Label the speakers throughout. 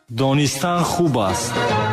Speaker 1: دانستن خوب است.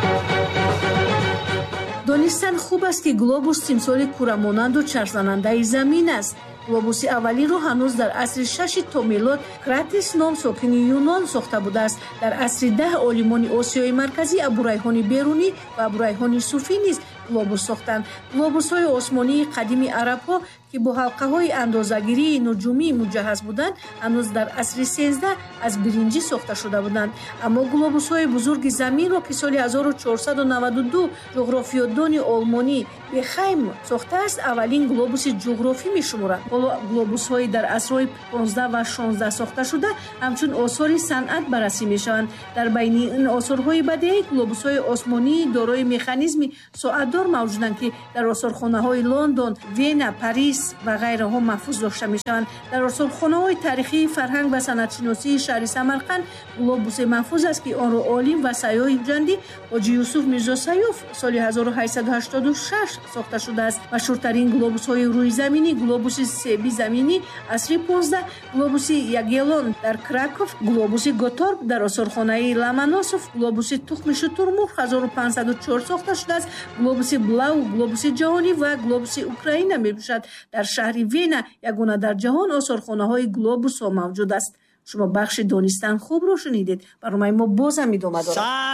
Speaker 2: دانستن خوب است که глобус тимсоли курамонанду чархзанандаи замин аст. глобуси аввалинро ҳанӯз дар асри 6 то милод Кратис ном сокини Юнон сохта будааст. дар асри 10 олимони Осиёи марказӣ Абурайҳони Берунӣ ва Абурайҳони Суфӣ низ глобус сохтанд. глобусҳои осмонии қадими арабҳо ки бо ҳалқаҳои андозагирии нуҷумӣ муҷаҳҳаз буданд, ҳанӯз дар асри 13 аз биринҷӣ сохта шуда буданд. аммо глобусҳои бузурги заминро ки соли 1492 ҷуғрофиёдони олмонӣ Бехайм сохтааст, аввалин глобуси ҷуғрофӣ мешуморанд. ҳоло глобусҳои дар асрҳои 15 ва 16 сохта шуда ҳамчун осори санъат баррасӣ мешаванд. дар байни ин осорҳои бадеӣ глобусҳои осмонии дорои механизми соатдор мавҷуданд, ки дар осорхонаҳои Лондон, Вена, Парис ва ғайраҳо маҳфуз дошта мешаванд. дар осорхонаҳои таърихии фарҳанг ва санъатшиносии шаҳри Самарқанд глобусе маҳфуз аст, ки онро олим ва сайёҳи ҷанди ҳоҷи Юсуф Мирзо Сайёф соли 1886 сохта шудааст. машҳуртарин глобусҳои рӯи заминӣ глобуси себи заминӣ асри 15, глобуси Ягеллон дар Краков, глобуси Готорп дар осорхонаи Ломоносов, глобуси тухми шутурмурғ 1504 сохта шудааст. глобуси Блау, глобуси ҷаҳонӣ ва глобуси Украина мебошад. дар шаҳри Вена ягона дар ҷаҳон осорхонаҳои глобусҳо мавҷуд аст. шумо бахши донистан хубро шунидед. барномаи мо боз ҳам идома дорад.